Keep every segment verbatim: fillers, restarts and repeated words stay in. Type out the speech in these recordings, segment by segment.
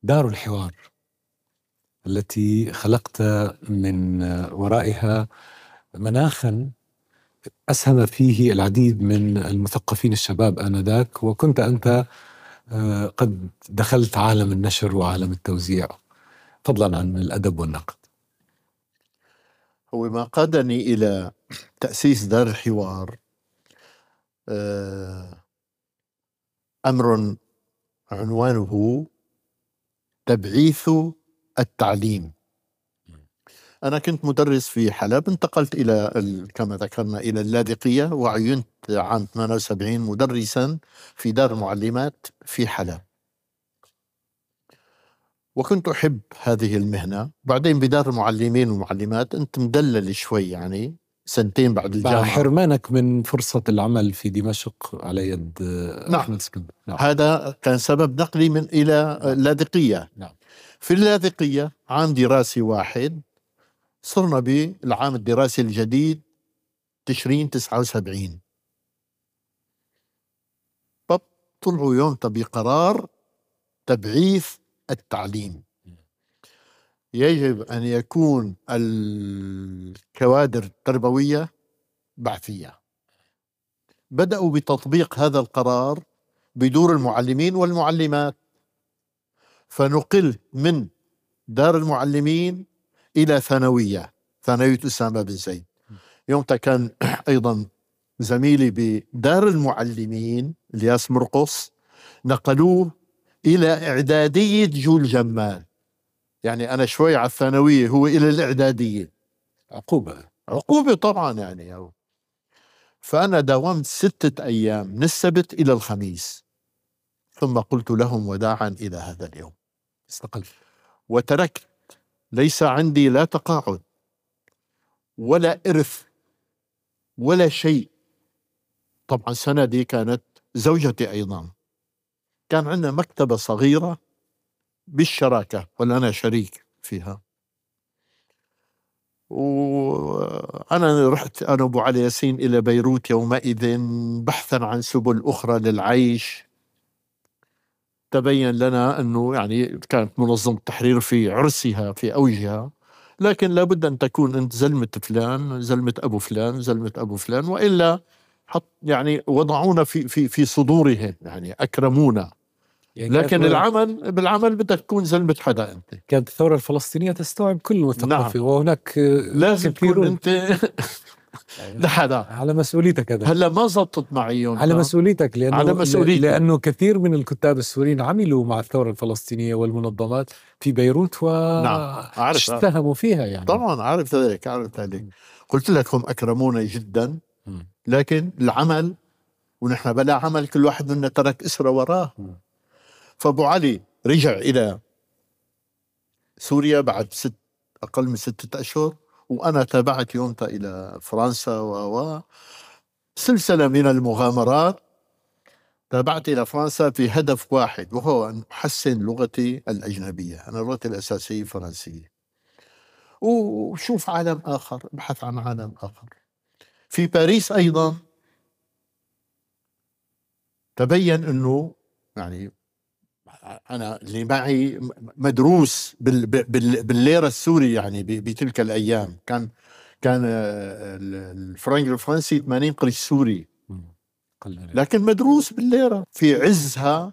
دار الحوار التي خلقت من ورائها مناخا أسهم فيه العديد من المثقفين الشباب آنذاك، وكنت أنت قد دخلت عالم النشر وعالم التوزيع، فضلا عن الأدب والنقد. هو ما قادني إلى تأسيس دار الحوار أمر عنوانه تبعيث التعليم. أنا كنت مدرس في حلب، انتقلت إلى كما ذكرنا إلى اللاذقية، وعينت عام ثمانية وسبعين مدرسا في دار المعلمات في حلب، وكنت أحب هذه المهنة. بعدين بدار المعلمين والمعلمات أنت مدلل شوي، يعني سنتين بعد الجامعة، حرمانك من فرصة العمل في دمشق على يد نعم. أحمد اسكندر. نعم. هذا كان سبب نقلي من إلى اللاذقية. نعم. في اللاذقية عام دراسي واحد، صرنا بالعام الدراسي الجديد تشرين تسعة وسبعين، طلعوا يوم بقرار تبعيث التعليم. يجب أن يكون الكوادر التربوية بعثية. بدأوا بتطبيق هذا القرار بدور المعلمين والمعلمات، فنقل من دار المعلمين إلى ثانوية، ثانوية أسامة بن زيد. يومتها كان أيضا زميلي بدار المعلمين الياس مرقص، نقلوه إلى إعدادية جول جمال. يعني أنا شوي على الثانوية، هو إلى الإعدادية. عقوبة عقوبة طبعا يعني أو. فأنا داومت ستة أيام من السبت إلى الخميس، ثم قلت لهم وداعا إلى هذا اليوم، استقلت وتركت. ليس عندي لا تقاعد ولا إرث ولا شيء. طبعا سندي كانت زوجتي أيضا. كان عندنا مكتبة صغيرة بالشراكة، ولا أنا شريك فيها. وأنا رحت أنا أبو علي ياسين إلى بيروت يومئذ بحثا عن سبل أخرى للعيش. تبين لنا أنه يعني كانت منظمة التحرير في عرسها في أوجها، لكن لابد أن تكون أنت زلمة فلان، زلمة أبو فلان، زلمة أبو فلان، وإلا حط يعني وضعونا في في في صدورهم، يعني أكرمونا. يعني لكن العمل بالعمل بدك تكون زلمة حدا أنت. كانت الثورة الفلسطينية تستوعب كل المثقفين. نعم. وهناك لازم تكون أنت لحدا على مسؤوليتك. هذا هلا ما زبطت معي يوم على مسؤوليتك، لأنه على مسؤوليتك. لأنه كثير من الكتاب السوريين عملوا مع الثورة الفلسطينية والمنظمات في بيروت واشتهموا نعم. فيها يعني. طبعا عارف ذلك، عارف ذلك. قلت لك هم أكرمونا جدا، لكن العمل، ونحن بلا عمل كل واحد منا ترك أسرة وراه. فأبو علي رجع إلى سوريا بعد ست أقل من ستة أشهر، وأنا تابعت يومتها إلى فرنسا و سلسلة من المغامرات. تابعت إلى فرنسا في هدف واحد، وهو أن أحسن لغتي الأجنبية. أنا لغتي الأساسية فرنسية، وشوف عالم آخر، ابحث عن عالم آخر. في باريس أيضا تبين أنه يعني أنا اللي معي مدروس بالليرة السوري، يعني بتلك الأيام كان كان الفرنك الفرنسي ثمانين قرش سوري، لكن مدروس بالليرة في عزها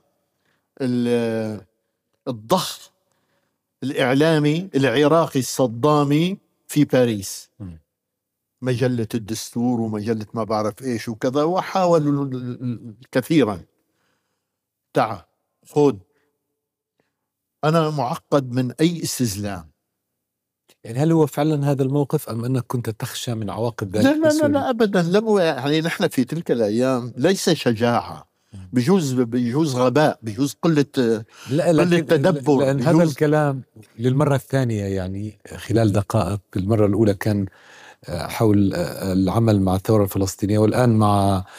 الضخ الإعلامي العراقي الصدامي في باريس، مجلة الدستور ومجلة ما بعرف إيش وكذا، وحاولوا كثيرا. تعال خذ، أنا معقد من أي استزلام. يعني هل هو فعلا هذا الموقف، أم أنك كنت تخشى من عواقب ذلك؟ لا لا لا, لا أبدا. لم يعني نحن في تلك الأيام ليس شجاعة، بجوز بجوز غباء، بجوز قلة لا قلة تدبر. لأن هذا الكلام للمرة الثانية، يعني خلال دقائق. المرة الأولى كان حول العمل مع الثورة الفلسطينية، والآن مع